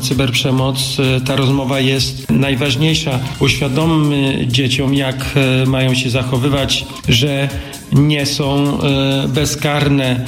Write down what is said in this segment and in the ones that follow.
cyberprzemoc, ta rozmowa jest najważniejsza. Uświadommy dzieciom, jak mają się zachowywać, że nie są bezkarne,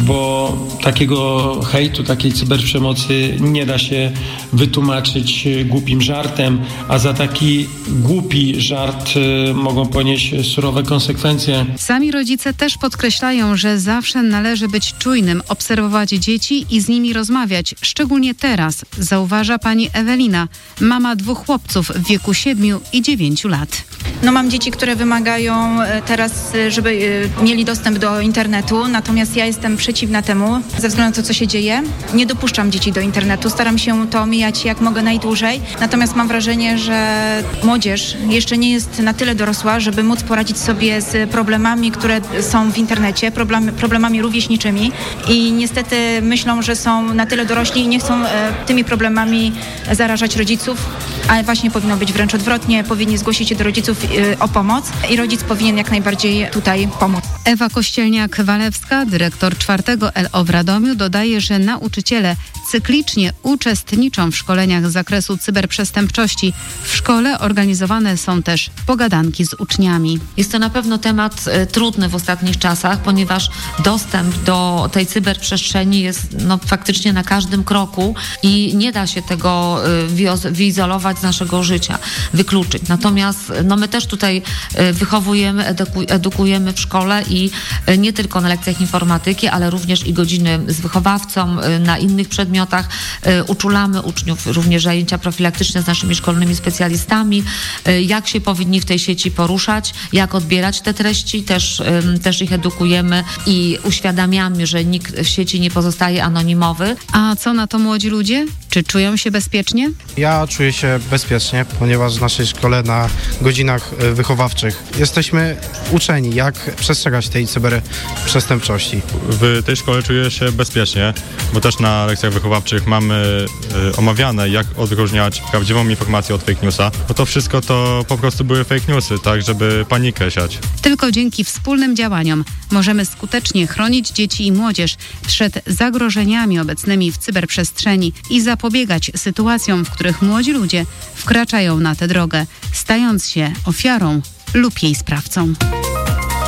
bo takiego hejtu, takiej cyberprzemocy nie da się wytłumaczyć głupim żartem, a za taki głupi żart mogą ponieść surowe konsekwencje. Sami rodzice też podkreślają, że zawsze należy być czujnym, obserwować dzieci i z nimi rozmawiać, szczególnie teraz, zauważa pani Ewelina, mama 2 chłopców w wieku 7 i 9 lat. Mam dzieci, które wymagają teraz, żeby mieli dostęp do internetu, natomiast ja jestem przeciwna temu, ze względu na to, co się dzieje. Nie dopuszczam dzieci do internetu, staram się to omijać jak mogę najdłużej, natomiast mam wrażenie, że młodzież jeszcze nie jest na tyle dorosła, żeby móc poradzić sobie z problemami, które są w internecie, problemami rówieśniczymi i niestety myślą, że są na tyle dorośli i nie chcą tymi problemami zarażać rodziców, ale właśnie powinno być wręcz odwrotnie, powinni zgłosić się do rodziców o pomoc i rodzic powinien jak najbardziej tutaj pomóc. Ewa Kościelniak-Walewska, dyrektor 4 LO w Radomiu, dodaje, że nauczyciele cyklicznie uczestniczą w szkoleniach z zakresu cyberprzestępczości. W szkole organizowane są też pogadanki z uczniami. Jest to na pewno temat trudny w ostatnich czasach, ponieważ dostęp do tej cyberprzestrzeni jest faktycznie na każdym kroku i nie da się tego wyizolować z naszego życia, wykluczyć. Natomiast my też tutaj wychowujemy, edukujemy w szkole i nie tylko na lekcjach informatyki, ale również i godziny z wychowawcą, na innych przedmiotach. Uczulamy uczniów, również zajęcia profilaktyczne z naszymi szkolnymi specjalistami, jak się powinni w tej sieci poruszać, jak odbierać te treści, też ich edukujemy i uświadamiamy, że nikt w sieci nie pozostaje anonimowy. A co na to młodzi ludzie? Czy czują się bezpiecznie? Ja czuję się bezpiecznie, ponieważ w naszej szkole na godzinach wychowawczych jesteśmy uczeni, jak przestrzegać tej cyberprzestępczości. W tej szkole czuję się bezpiecznie, bo też na lekcjach wychowawczych mamy omawiane, jak odróżniać prawdziwą informację od fake newsa. Bo to wszystko to po prostu były fake newsy, tak, żeby panikę siać. Tylko dzięki wspólnym działaniom możemy skutecznie chronić dzieci i młodzież przed zagrożeniami obecnymi w cyberprzestrzeni i zapobiegać sytuacjom, w których młodzi ludzie wkraczają na tę drogę, stając się ofiarą lub jej sprawcą.